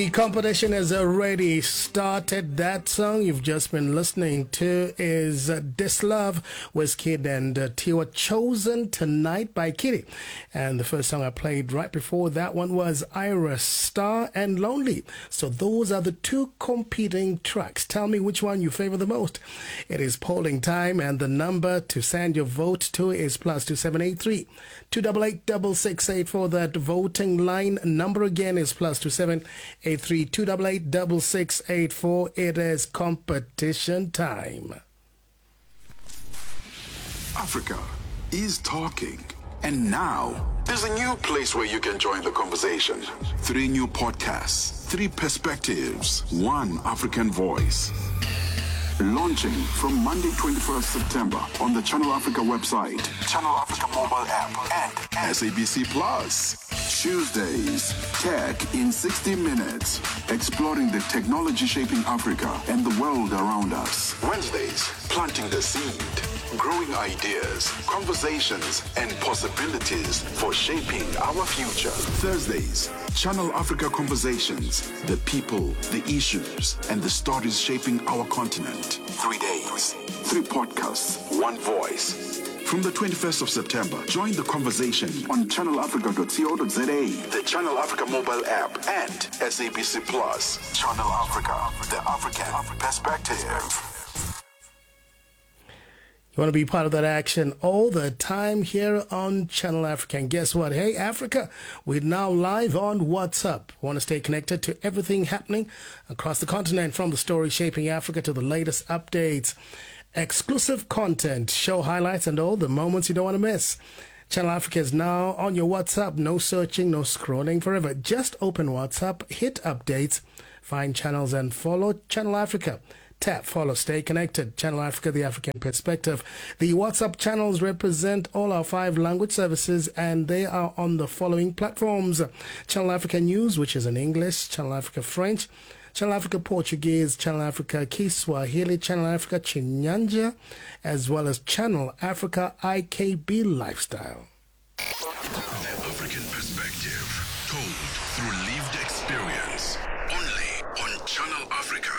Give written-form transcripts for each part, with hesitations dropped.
The competition has already started. That song you've just been listening to is This Love with Kid and Tiwa, chosen tonight by Kitty. And the first song I played right before that one was Iris Star and Lonely. So those are the two competing tracks. Tell me which one you favor the most. It is polling time, and the number to send your vote to is +2783 288 6684. That voting line number again is +2783 288 6684. It is competition time. Africa is talking. And now, there's a new place where you can join the conversation. 3 new podcasts, 3 perspectives, 1 African voice. Launching from Monday, 21st September on the Channel Africa website, Channel Africa mobile app, and SABC Plus. Tuesdays, Tech in 60 Minutes, exploring the technology shaping Africa and the world around us. Wednesdays, planting the seed, growing ideas, conversations, and possibilities for shaping our future. Thursdays, Channel Africa Conversations, the people, the issues, and the stories shaping our continent. 3 days, 3 podcasts, 1 voice. From the 21st of September, join the conversation on channelafrica.co.za, the Channel Africa mobile app, and SABC Plus. Channel Africa, the African perspective. You want to be part of that action all the time here on Channel Africa. And guess what? Hey, Africa, we're now live on WhatsApp. Want to stay connected to everything happening across the continent, from the story shaping Africa to the latest updates, exclusive content, show highlights, and all the moments you don't want to miss. Channel Africa is now on your WhatsApp. No searching, no scrolling forever. Just open WhatsApp, hit updates, find channels, and follow Channel Africa. Tap, follow, stay connected. Channel Africa, the African perspective. The WhatsApp channels represent all our 5 language services, and they are on the following platforms: Channel Africa News, which is in English; Channel Africa French; Channel Africa Portuguese; Channel Africa Kiswahili; Channel Africa Chinyanja, as well as Channel Africa IKB Lifestyle. The African perspective, told through lived experience, only on Channel Africa.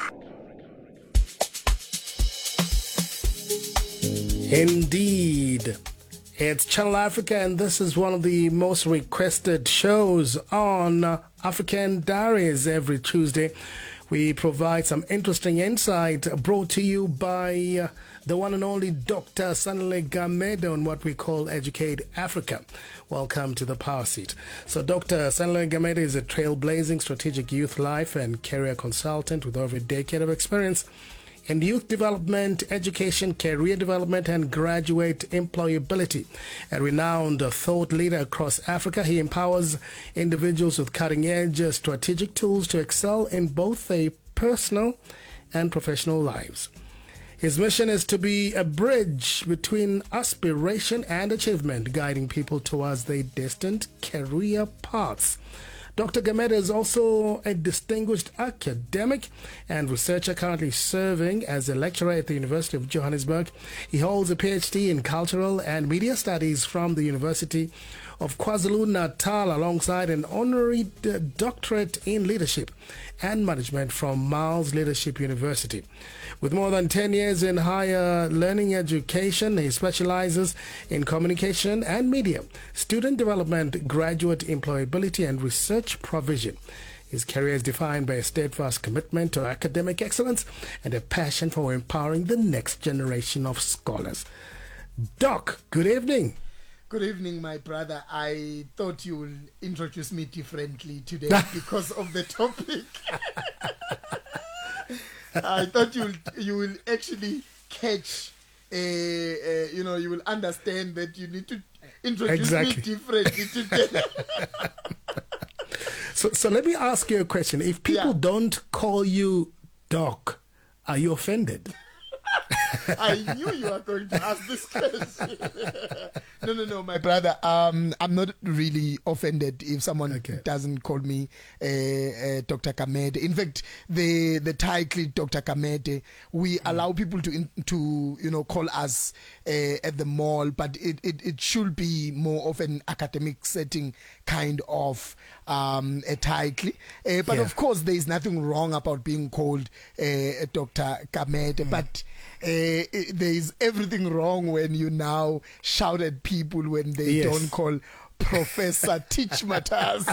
Indeed. It's Channel Africa, and this is one of the most requested shows on African Diaries. Every Tuesday, we provide some interesting insight brought to you by the one and only Dr. Sanele Gamede on what we call Educate Africa. Welcome to the Power Seat. So Dr. Sanele Gamede is a trailblazing strategic youth life and career consultant with over a decade of experience in youth development, education, career development, and graduate employability. A renowned thought leader across Africa, he empowers individuals with cutting-edge strategic tools to excel in both their personal and professional lives. His mission is to be a bridge between aspiration and achievement, guiding people towards their destined career paths. Dr. Gamede is also a distinguished academic and researcher, currently serving as a lecturer at the University of Johannesburg. He holds a PhD in Cultural and Media Studies from the University of KwaZulu-Natal, alongside an honorary doctorate in leadership and management from Miles Leadership University. With more than 10 years in higher learning education, he specializes in communication and media, student development, graduate employability, and research provision. His career is defined by a steadfast commitment to academic excellence and a passion for empowering the next generation of scholars. Doc, good evening. Good evening, my brother. I thought you would introduce me differently today because of the topic. I thought you will actually catch, you will understand that you need to introduce me differently today. So let me ask you a question. If people don't call you Doc, are you offended? I knew you were going to ask this question. No, my brother. I'm not really offended if someone doesn't call me Dr. Gamede. In fact, the title Dr. Gamede, we allow people to call us at the mall, but it should be more of an academic setting kind of a title. But of course, there is nothing wrong about being called Dr. Kamete. But there is everything wrong when you now shout at people when they don't call Professor Teach Matters.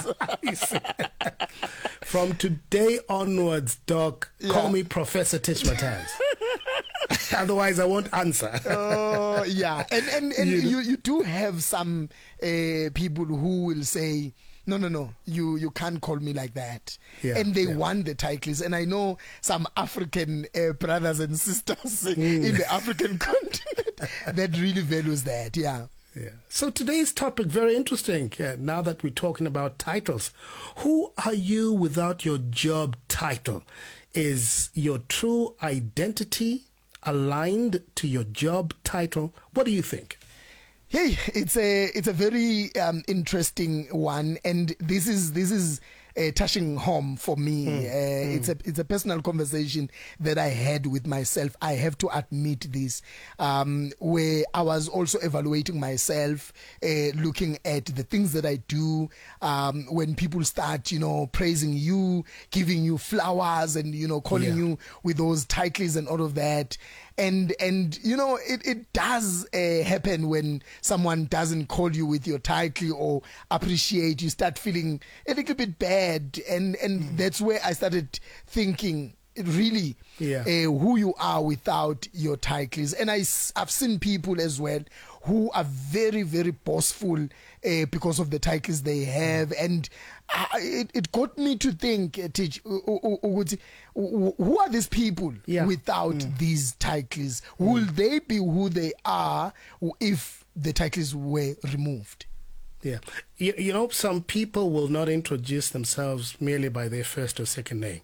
From today onwards, Doc, call me Professor Teach Matters. Otherwise, I won't answer. Oh, yeah. And you do have some people who will say, no, you can't call me like that. And they want the titles. And I know some African brothers and sisters in the African continent that really values that. Yeah. So today's topic, very interesting. Now that we're talking about titles, who are you without your job title? Is your true identity aligned to your job title? What do you think? Hey, it's a very interesting one, and this is touching home for me. It's a personal conversation that I had with myself. I have to admit this, where I was also evaluating myself, looking at the things that I do. When people start, praising you, giving you flowers, and calling you with those titles and all of that. And it does happen when someone doesn't call you with your title or appreciate. You start feeling a little bit bad, and that's where I started thinking really who you are without your titles. And I've seen people as well who are very, very boastful because of the titles they have, and it got me to think, Teach, who are these people without these titles? Will they be who they are if the titles were removed? Yeah. Some people will not introduce themselves merely by their first or second name.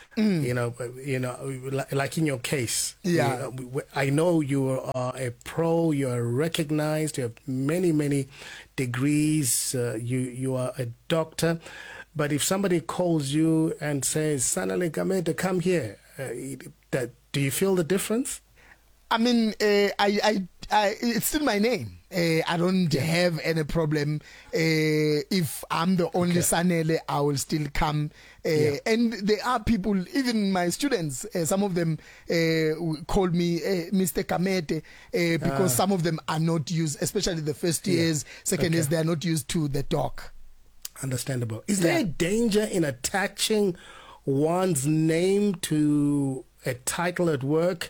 Like in your case. I know you are a pro, you are recognized, you have many, many degrees, you are a doctor. But if somebody calls you and says, Sanale Kamete, come here, do you feel the difference? I mean, it's still my name. I don't have any problem. If I'm the only Sanele, I will still come. And there are people, even my students, some of them call me Mr. Kamete because some of them are not used, especially the first years, second years, they are not used to the doc. Understandable. Is there a danger in attaching one's name to a title at work?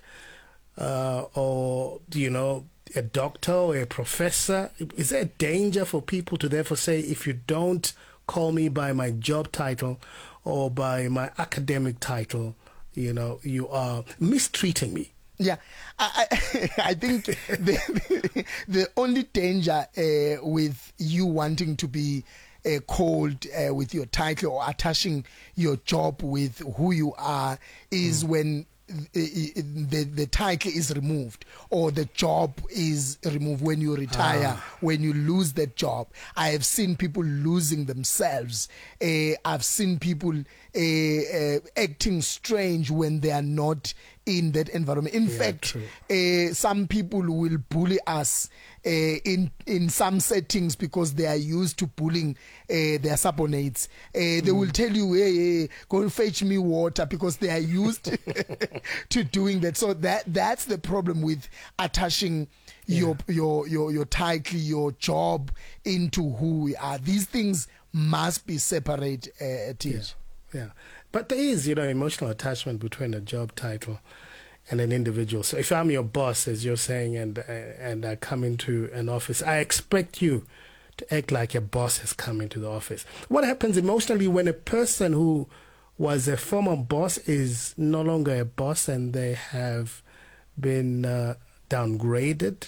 Or a doctor or a professor? Is there a danger for people to therefore say, if you don't call me by my job title or by my academic title, you are mistreating me? Yeah, I think the only danger with you wanting to be called with your title or attaching your job with who you are is when the title is removed or the job is removed, when you retire, when you lose that job. I have seen people losing themselves. I've seen people acting strange when they are not in that environment. In fact, some people will bully us in some settings because they are used to bullying their subordinates. They will tell you, hey, go fetch me water, because they are used to doing that. So that's the problem with attaching your title, your job into who we are. These things must be separate, Teach. Yeah. But there is, emotional attachment between a job title and an individual. So if I'm your boss, as you're saying, and I come into an office, I expect you to act like your boss has come into the office. What happens emotionally when a person who was a former boss is no longer a boss and they have been downgraded?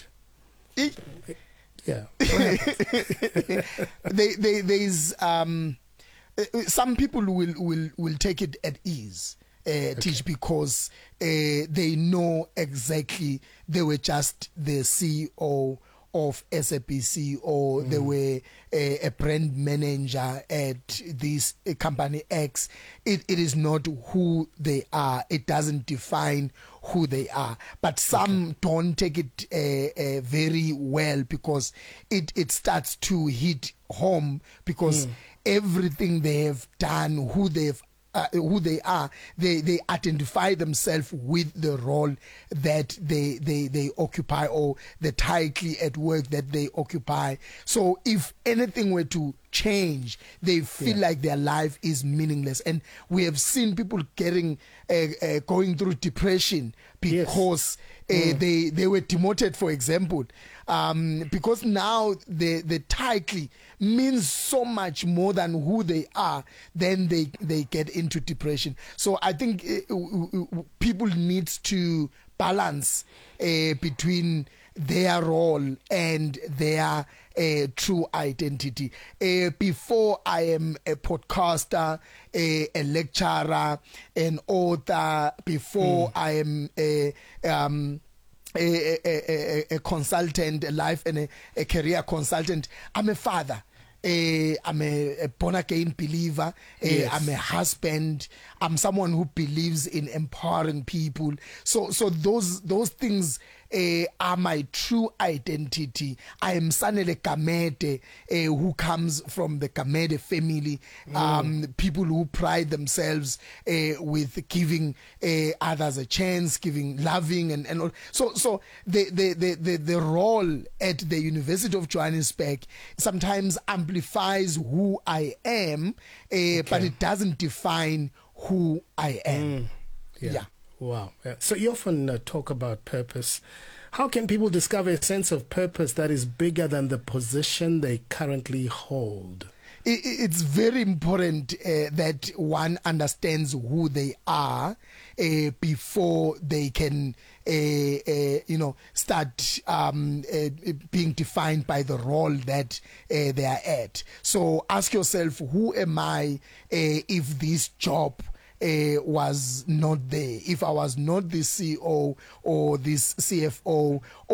There's some people will take it at ease, Teach, because they know exactly they were just the CEO of SABC, or they were a brand manager at this company X. It is not who they are. It doesn't define who they are. But some don't take it very well, because it starts to hit home, because everything they have done, who they are, they identify themselves with the role that they occupy, or the title at work that they occupy. So if anything were to change, they feel like their life is meaningless. And we have seen people going through depression because they were demoted, for example, because now the title means so much more than who they are. Then they get into depression. So I think people need to balance between their role and their true identity. Before I am a podcaster, a lecturer, an author, before I am a consultant, a life and a career consultant, I'm a father. I'm a born again believer. I'm a husband. I'm someone who believes in empowering people. So those things are my true identity. I am Sanele Kamede, who comes from the Kamede family. People who pride themselves with giving others a chance, loving and all. So the role at the University of Johannesburg sometimes amplifies who I am, but it doesn't define who I am. Yeah. Wow. So you often talk about purpose. How can people discover a sense of purpose that is bigger than the position they currently hold? It's very important that one understands who they are before they can, start being defined by the role that they are at. So ask yourself, who am I if this job was not there, if I was not the CEO or this CFO